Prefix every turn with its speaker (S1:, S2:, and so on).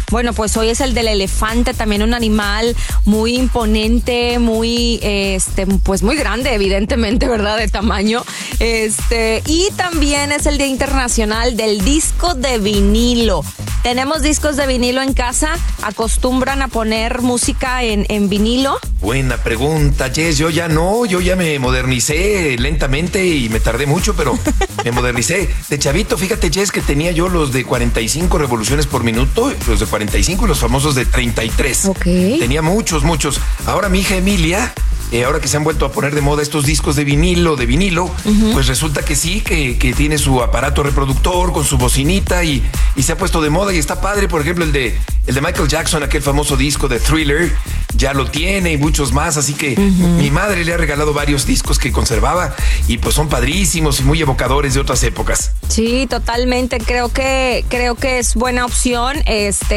S1: Bueno, pues hoy es el del elefante, también un animal muy imponente, muy, pues muy grande, evidentemente, ¿verdad? De tamaño. Y también es el Día Internacional del Disco de Vinilo. ¿Tenemos discos de vinilo en casa? ¿Acostumbran a poner música en vinilo?
S2: Buena pregunta, Jess. Yo ya me modernicé lentamente y me tardé mucho, pero me modernicé. De chavito, fíjate, Jess, que tenía yo los de 45 revoluciones por minuto, los de 45 y los famosos de 33.
S1: Ok.
S2: Tenía muchos. Ahora mi hija Emilia, ahora que se han vuelto a poner de moda estos discos de vinilo, pues resulta que sí, que tiene su aparato reproductor con su bocinita y se ha puesto de moda y está padre. Por ejemplo, el de Michael Jackson, aquel famoso disco de Thriller, ya lo tiene y muchos más, así que mi madre le ha regalado varios discos que conservaba y pues son padrísimos y muy evocadores de otras épocas.
S1: Sí, totalmente. Creo que es buena opción.